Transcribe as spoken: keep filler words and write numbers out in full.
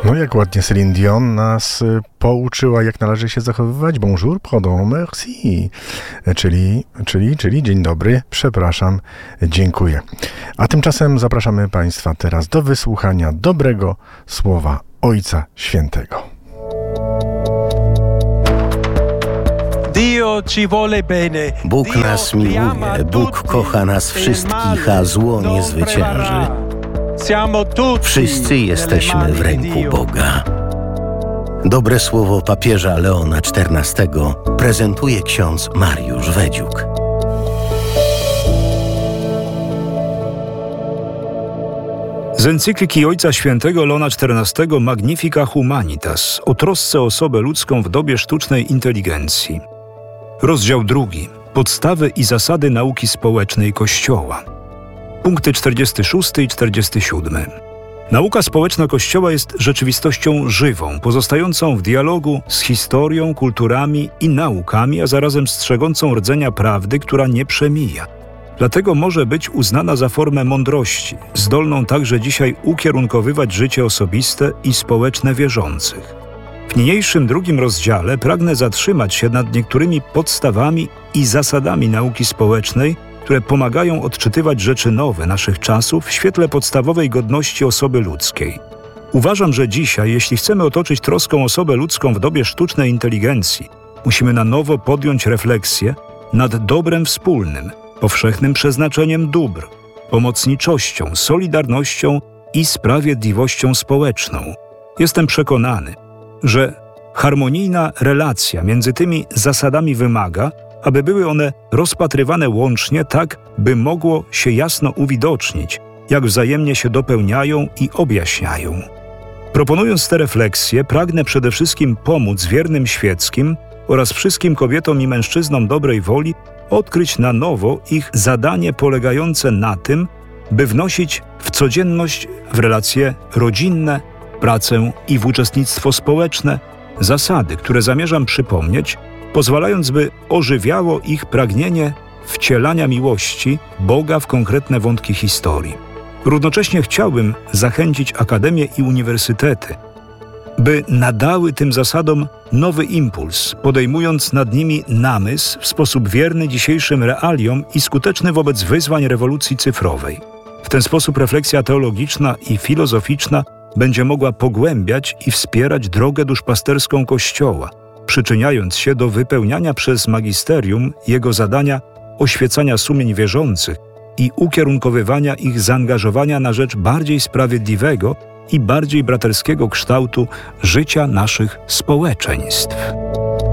No jak ładnie Céline Dion nas y, pouczyła, jak należy się zachowywać. Bonjour, pardon, merci. Czyli, czyli, czyli dzień dobry, przepraszam, dziękuję. A tymczasem zapraszamy Państwa teraz do wysłuchania dobrego słowa Ojca Świętego. Bóg nas miłuje, Bóg kocha nas wszystkich, a zło nie zwycięży. Wszyscy jesteśmy w ręku Boga. Dobre słowo papieża Leona czternastego prezentuje ksiądz Mariusz Wedziuk. Z encykliki Ojca Świętego Leona czternastego Magnifica Humanitas o trosce o osobę ludzką w dobie sztucznej inteligencji. Rozdział drugi. Podstawy i zasady nauki społecznej Kościoła. Punkty czterdziesty szósty i czterdziesty siódmy. Nauka społeczna Kościoła jest rzeczywistością żywą, pozostającą w dialogu z historią, kulturami i naukami, a zarazem strzegącą rdzenia prawdy, która nie przemija. Dlatego może być uznana za formę mądrości, zdolną także dzisiaj ukierunkowywać życie osobiste i społeczne wierzących. W niniejszym drugim rozdziale pragnę zatrzymać się nad niektórymi podstawami i zasadami nauki społecznej, które pomagają odczytywać rzeczy nowe naszych czasów w świetle podstawowej godności osoby ludzkiej. Uważam, że dzisiaj, jeśli chcemy otoczyć troską osobę ludzką w dobie sztucznej inteligencji, musimy na nowo podjąć refleksję nad dobrem wspólnym, powszechnym przeznaczeniem dóbr, pomocniczością, solidarnością i sprawiedliwością społeczną. Jestem przekonany, że harmonijna relacja między tymi zasadami wymaga, aby były one rozpatrywane łącznie tak, by mogło się jasno uwidocznić, jak wzajemnie się dopełniają i objaśniają. Proponując te refleksje, pragnę przede wszystkim pomóc wiernym świeckim oraz wszystkim kobietom i mężczyznom dobrej woli odkryć na nowo ich zadanie polegające na tym, by wnosić w codzienność, w relacje rodzinne, pracę i w uczestnictwo społeczne zasady, które zamierzam przypomnieć, pozwalając, by ożywiało ich pragnienie wcielania miłości Boga w konkretne wątki historii. Równocześnie chciałbym zachęcić akademie i uniwersytety, by nadały tym zasadom nowy impuls, podejmując nad nimi namysł w sposób wierny dzisiejszym realiom i skuteczny wobec wyzwań rewolucji cyfrowej. W ten sposób refleksja teologiczna i filozoficzna będzie mogła pogłębiać i wspierać drogę duszpasterską Kościoła, przyczyniając się do wypełniania przez magisterium jego zadania oświecania sumień wierzących i ukierunkowywania ich zaangażowania na rzecz bardziej sprawiedliwego i bardziej braterskiego kształtu życia naszych społeczeństw.